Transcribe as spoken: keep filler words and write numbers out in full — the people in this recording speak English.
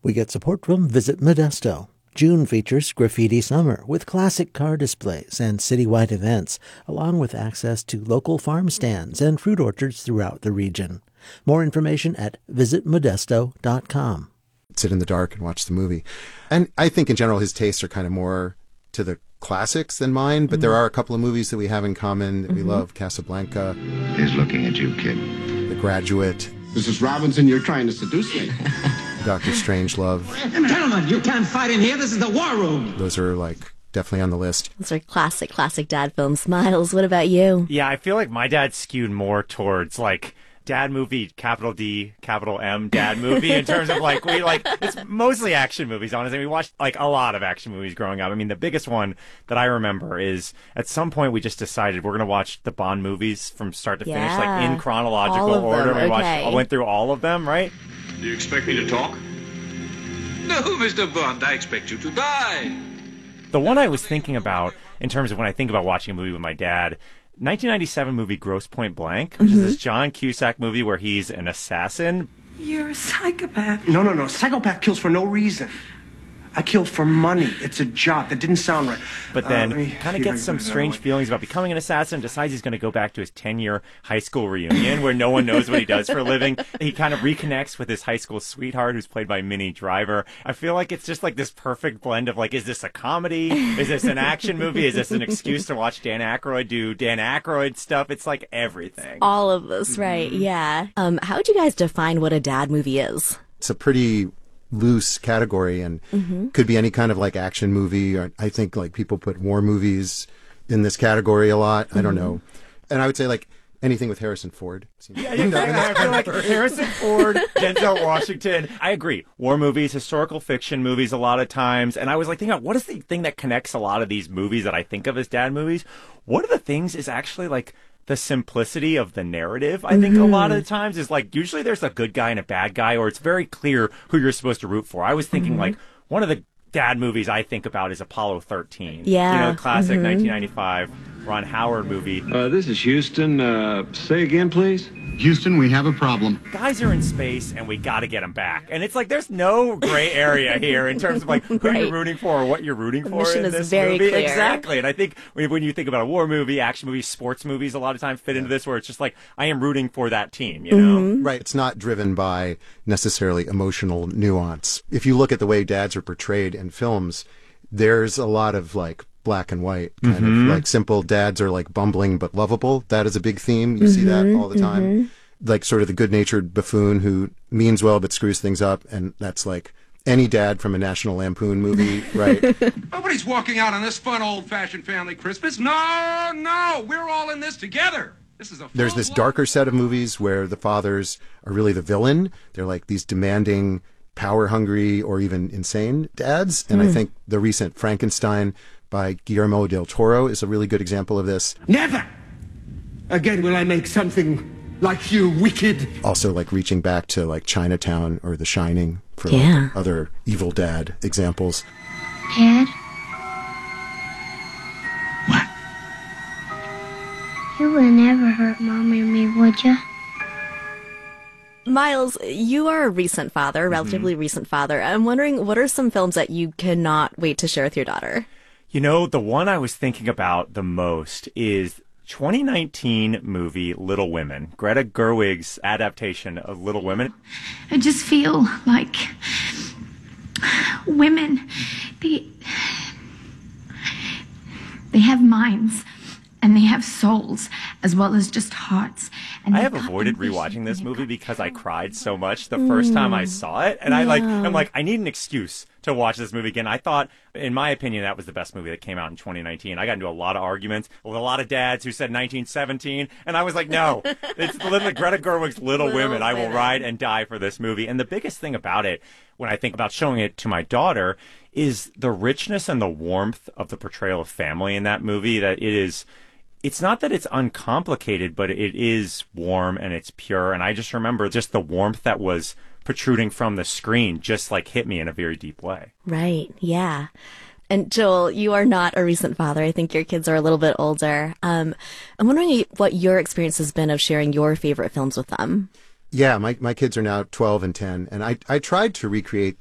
We get support from Visit Modesto. June features Graffiti Summer with classic car displays and citywide events, along with access to local farm stands and fruit orchards throughout the region. More information at visit modesto dot com. Sit in the dark and watch the movie. And I think in general his tastes are kind of more to the classics than mine, but mm-hmm. there are a couple of movies that we have in common that mm-hmm. we love. Casablanca. He's looking at you, kid. The Graduate. Missus Robinson, you're trying to seduce me. Doctor Strangelove. Gentlemen, you can't fight in here. This is the war room. Those are like definitely on the list. Those are classic, classic dad films. Miles, what about you? Yeah, I feel like my dad skewed more towards like dad movie, capital D, capital M, dad movie in terms of like, we like, it's mostly action movies, honestly. We watched like a lot of action movies growing up. I mean, the biggest one that I remember is at some point we just decided we're going to watch the Bond movies from start to yeah, finish, like in chronological all of order. Them. We okay. watched, I went through all of them, right? Do you expect me to talk? No, Mister Bond, I expect you to die. The one I was thinking about in terms of when I think about watching a movie with my dad, nineteen ninety-seven movie Grosse Pointe Blank, which mm-hmm. is this John Cusack movie where he's an assassin. You're a psychopath. No, no, no. Psychopath kills for no reason. I kill for money. It's a job. That didn't sound right. But then uh, kind of gets some strange feelings about becoming an assassin, decides he's going to go back to his ten-year high school reunion where no one knows what he does for a living. He kind of reconnects with his high school sweetheart who's played by Minnie Driver. I feel like it's just like this perfect blend of like, is this a comedy? Is this an action movie? Is this an excuse to watch Dan Aykroyd do Dan Aykroyd stuff? It's like everything. All of this, right? Mm-hmm. Yeah. Um, how would you guys define what a dad movie is? It's a pretty loose category and mm-hmm. could be any kind of like action movie, or I think like people put war movies in this category a lot. Mm-hmm. I don't know. And I would say like anything with Harrison Ford. Yeah, exactly. I feel like Harrison Ford, Denzel Washington. I agree. War movies, historical fiction movies a lot of times. And I was like thinking about what is the thing that connects a lot of these movies that I think of as dad movies? One of the things is actually like the simplicity of the narrative. I think mm-hmm. a lot of the times is like usually there's a good guy and a bad guy, or it's very clear who you're supposed to root for. I was thinking mm-hmm. like one of the dad movies I think about is Apollo thirteen. Yeah. You know, classic mm-hmm. nineteen ninety-five Ron Howard movie. Uh, this is Houston. Uh, say again, please. Houston, we have a problem. Guys are in space, and we got to get them back. And it's like there's no gray area here in terms of like who right. you're rooting for or what you're rooting the for mission in is this very movie. Clear. Exactly. And I think when you think about a war movie, action movies, sports movies, a lot of times fit into this where it's just like I am rooting for that team. You know, mm-hmm. right? It's not driven by necessarily emotional nuance. If you look at the way dads are portrayed in films, there's a lot of like black and white kind mm-hmm. of like simple dads are like bumbling but lovable. That is a big theme. You mm-hmm, see that all the time. Mm-hmm. Like sort of the good-natured buffoon who means well but screws things up, and that's like any dad from a National Lampoon movie, right? Nobody's walking out on this fun old-fashioned family Christmas. No, no, we're all in this together. This is a There's this darker set of movies where the fathers are really the villain. They're like these demanding, power-hungry, or even insane dads, and mm. I think the recent Frankenstein by Guillermo del Toro is a really good example of this. Never again will I make something like you, wicked. Also, like reaching back to like Chinatown or The Shining for yeah. like, other evil dad examples. Dad? What? You would never hurt Mom or me, would you? Miles, you are a recent father, a relatively mm-hmm. recent father. I'm wondering, what are some films that you cannot wait to share with your daughter? You know, the one I was thinking about the most is twenty nineteen movie Little Women, Greta Gerwig's adaptation of Little Women. I just feel like women, they, they have minds and they have souls as well as just hearts. And I have avoided rewatching this movie because I cried so much the first time I saw it. And yeah. I like, I'm like, I need an excuse to watch this movie again. I thought, in my opinion, that was the best movie that came out in twenty nineteen. I got into a lot of arguments with a lot of dads who said nineteen seventeen. And I was like, no, it's literally Greta Gerwig's Little, Little Women. I will ride and die for this movie. And the biggest thing about it, when I think about showing it to my daughter, is the richness and the warmth of the portrayal of family in that movie. That it is, it's not that it's uncomplicated, but it is warm and it's pure. And I just remember just the warmth that was protruding from the screen just like hit me in a very deep way. Right. Yeah. And Joel, you are not a recent father. I think your kids are a little bit older. Um, I'm wondering what your experience has been of sharing your favorite films with them. Yeah, my, my kids are now twelve and ten, and I, I tried to recreate